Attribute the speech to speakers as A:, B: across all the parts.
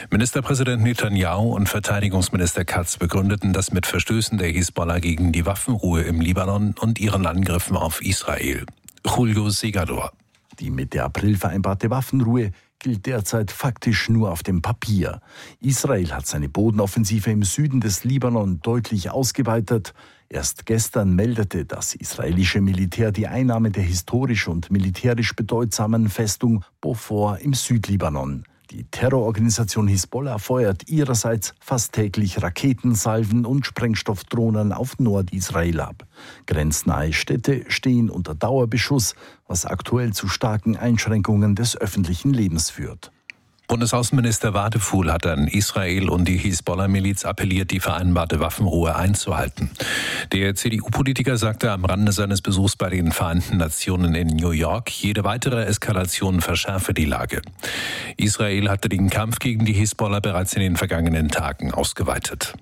A: Ministerpräsident Netanyahu und Verteidigungsminister Katz begründeten das mit Verstößen der Hisbollah gegen die Waffenruhe im Libanon und ihren Angriffen auf Israel. Julio Segador.
B: Die Mitte April vereinbarte Waffenruhe gilt derzeit faktisch nur auf dem Papier. Israel hat seine Bodenoffensive im Süden des Libanon deutlich ausgeweitet. Erst gestern meldete das israelische Militär die Einnahme der historisch und militärisch bedeutsamen Festung Beaufort im Südlibanon. Die Terrororganisation Hisbollah feuert ihrerseits fast täglich Raketensalven und Sprengstoffdrohnen auf Nordisrael ab. Grenznahe Städte stehen unter Dauerbeschuss, was aktuell zu starken Einschränkungen des öffentlichen Lebens führt.
A: Bundesaußenminister Wadefuhl hat an Israel und die Hisbollah-Miliz appelliert, die vereinbarte Waffenruhe einzuhalten. Der CDU-Politiker sagte am Rande seines Besuchs bei den Vereinten Nationen in New York, jede weitere Eskalation verschärfe die Lage. Israel hatte den Kampf gegen die Hisbollah bereits in den vergangenen Tagen ausgeweitet.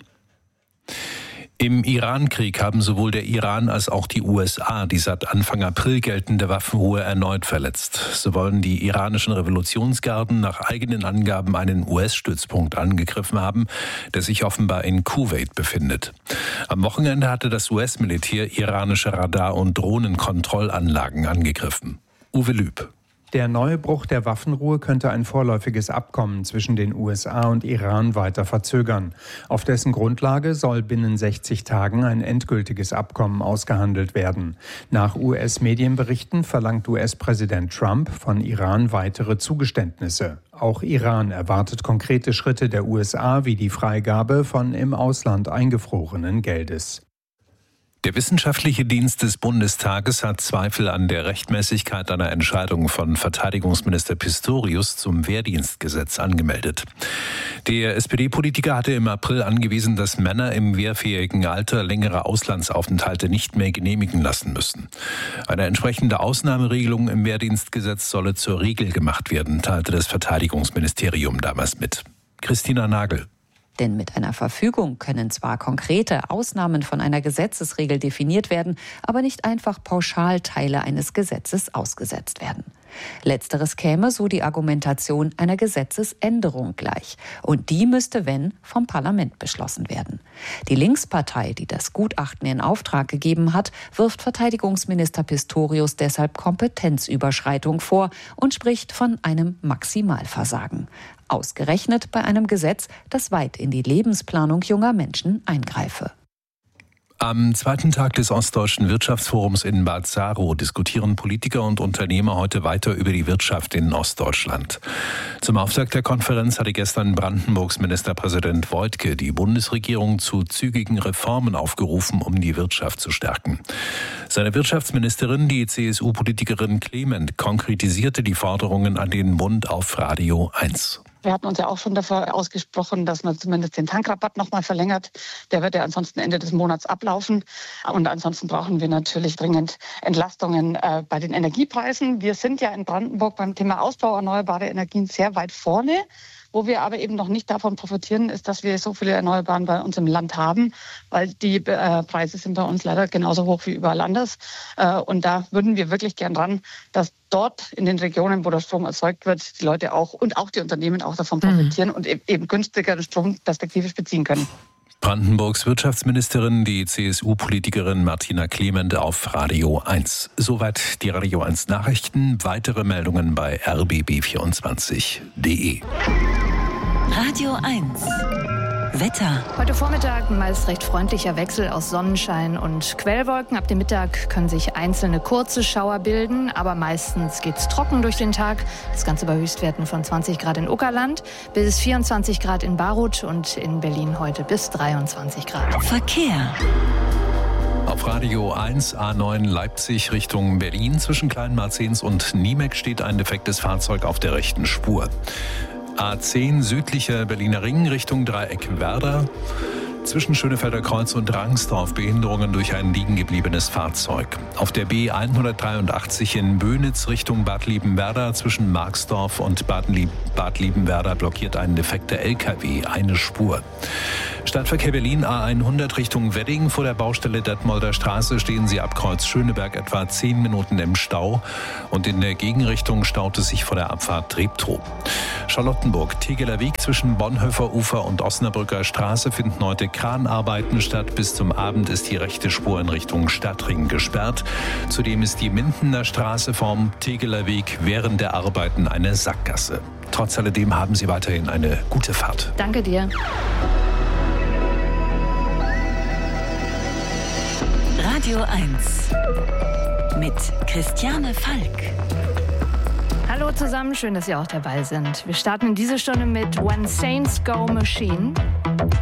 A: Im Iran-Krieg haben sowohl der Iran als auch die USA die seit Anfang April geltende Waffenruhe erneut verletzt. So wollen die iranischen Revolutionsgarden nach eigenen Angaben einen US-Stützpunkt angegriffen haben, der sich offenbar in Kuwait befindet. Am Wochenende hatte das US-Militär iranische Radar- und Drohnenkontrollanlagen angegriffen. Uwe Lüb.
C: Der neue Bruch der Waffenruhe könnte ein vorläufiges Abkommen zwischen den USA und Iran weiter verzögern. Auf dessen Grundlage soll binnen 60 Tagen ein endgültiges Abkommen ausgehandelt werden. Nach US-Medienberichten verlangt US-Präsident Trump von Iran weitere Zugeständnisse. Auch Iran erwartet konkrete Schritte der USA wie die Freigabe von im Ausland eingefrorenen Geldes.
A: Der Wissenschaftliche Dienst des Bundestages hat Zweifel an der Rechtmäßigkeit einer Entscheidung von Verteidigungsminister Pistorius zum Wehrdienstgesetz angemeldet. Der SPD-Politiker hatte im April angewiesen, dass Männer im wehrfähigen Alter längere Auslandsaufenthalte nicht mehr genehmigen lassen müssen. Eine entsprechende Ausnahmeregelung im Wehrdienstgesetz solle zur Regel gemacht werden, teilte das Verteidigungsministerium damals mit. Christina Nagel.
D: Denn mit einer Verfügung können zwar konkrete Ausnahmen von einer Gesetzesregel definiert werden, aber nicht einfach pauschal Teile eines Gesetzes ausgesetzt werden. Letzteres käme, so die Argumentation, einer Gesetzesänderung gleich. Und die müsste, wenn, vom Parlament beschlossen werden. Die Linkspartei, die das Gutachten in Auftrag gegeben hat, wirft Verteidigungsminister Pistorius deshalb Kompetenzüberschreitung vor und spricht von einem Maximalversagen. Ausgerechnet bei einem Gesetz, das weit in die Lebensplanung junger Menschen eingreife.
A: Am zweiten Tag des Ostdeutschen Wirtschaftsforums in Bad Saro diskutieren Politiker und Unternehmer heute weiter über die Wirtschaft in Ostdeutschland. Zum Auftakt der Konferenz hatte gestern Brandenburgs Ministerpräsident Woidke die Bundesregierung zu zügigen Reformen aufgerufen, um die Wirtschaft zu stärken. Seine Wirtschaftsministerin, die CSU-Politikerin Clement, konkretisierte die Forderungen an den Bund auf Radio 1.
E: Wir hatten uns ja auch schon dafür ausgesprochen, dass man zumindest den Tankrabatt noch mal verlängert. Der wird ja ansonsten Ende des Monats ablaufen. Und ansonsten brauchen wir natürlich dringend Entlastungen bei den Energiepreisen. Wir sind ja in Brandenburg beim Thema Ausbau erneuerbarer Energien sehr weit vorne. Wo wir aber eben noch nicht davon profitieren, ist, dass wir so viele Erneuerbaren bei uns im Land haben, weil die Preise sind bei uns leider genauso hoch wie überall anders. Und da würden wir wirklich gern ran, dass dort in den Regionen, wo der Strom erzeugt wird, die Leute auch und auch die Unternehmen auch davon profitieren und eben günstigeren Strom perspektivisch beziehen können.
A: Brandenburgs Wirtschaftsministerin, die CSU-Politikerin Martina Clement auf Radio 1. Soweit die Radio 1 Nachrichten. Weitere Meldungen bei rbb24.de.
F: Radio 1. Wetter.
G: Heute Vormittag ein meist recht freundlicher Wechsel aus Sonnenschein und Quellwolken. Ab dem Mittag können sich einzelne kurze Schauer bilden, aber meistens geht's trocken durch den Tag. Das Ganze bei Höchstwerten von 20 Grad in Uckerland bis 24 Grad in Baruth und in Berlin heute bis 23 Grad.
F: Verkehr.
A: Auf Radio 1 A9 Leipzig Richtung Berlin zwischen Kleinmarzens und Niemek steht ein defektes Fahrzeug auf der rechten Spur. A10 südlicher Berliner Ring Richtung Dreieck Werder. Zwischen Schönefelder Kreuz und Rangsdorf Behinderungen durch ein liegengebliebenes Fahrzeug. Auf der B183 in Böhnitz Richtung Bad Liebenwerda zwischen Marxdorf und Bad Liebenwerda blockiert ein defekter LKW eine Spur. Stadtverkehr Berlin A100 Richtung Wedding. Vor der Baustelle Detmolder Straße stehen Sie ab Kreuz Schöneberg etwa 10 Minuten im Stau. Und in der Gegenrichtung staut es sich vor der Abfahrt Treptow. Charlottenburg, Tegeler Weg zwischen Bonhoeffer Ufer und Osnabrücker Straße finden heute Kranarbeiten statt. Bis zum Abend ist die rechte Spur in Richtung Stadtring gesperrt. Zudem ist die Mindener Straße vom Tegeler Weg während der Arbeiten eine Sackgasse. Trotz alledem haben Sie weiterhin eine gute Fahrt.
G: Danke dir.
F: Radio 1 mit Christiane Falk.
G: Hallo zusammen, schön, dass Sie auch dabei sind. Wir starten diese Stunde mit When Saints Go Machine.